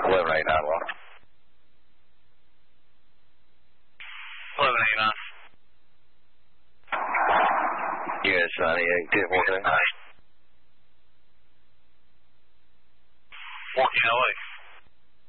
1189, well. 1189. US 98, 1014. Walking LA.